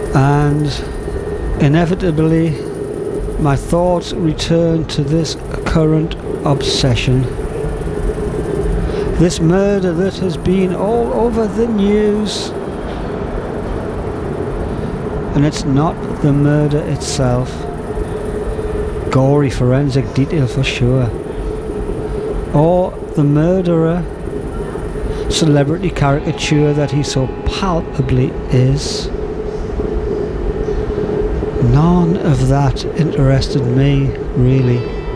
And inevitably my thoughts return to this current obsession, this murder that has been all over the news. And it's not the murder itself. Gory forensic detail for sure. Or the murderer, celebrity caricature that he so palpably is. None of that interested me, really.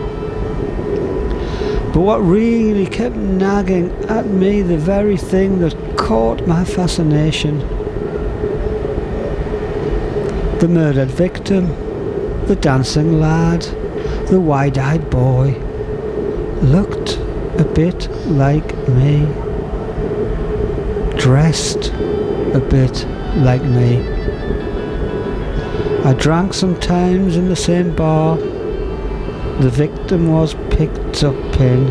But what really kept nagging at me, the very thing that caught my fascination, the murdered victim, the dancing lad, the wide-eyed boy, looked a bit like me, dressed a bit like me. I drank sometimes in the same bar the victim was picked up in.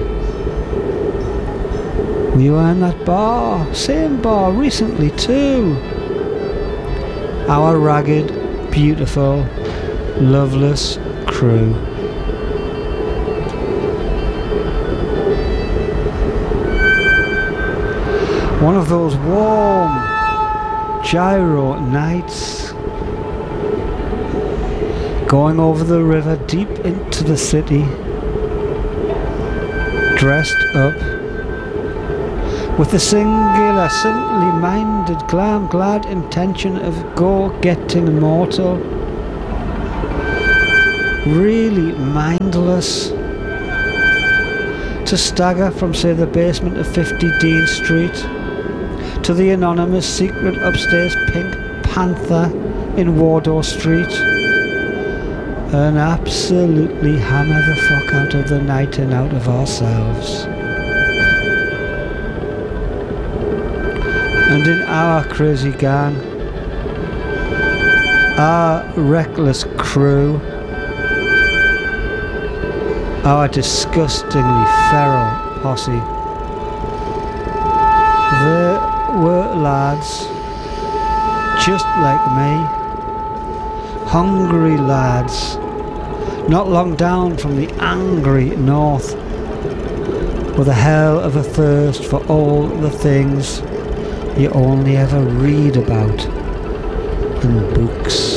We were in that bar, same bar, recently too. Our ragged, beautiful, loveless crew. One of those warm gyro nights, going over the river deep into the city, dressed up, with the singular, simply minded, glad intention of go-getting mortal, really mindless, to stagger from, say, the basement of 50 Dean Street to the anonymous secret upstairs Pink Panther in Wardour Street, and absolutely hammer the fuck out of the night and out of ourselves. And in our crazy gang, our reckless crew, our disgustingly feral posse, there were lads just like me, hungry lads, not long down from the angry north, with a hell of a thirst for all the things you only ever read about in books.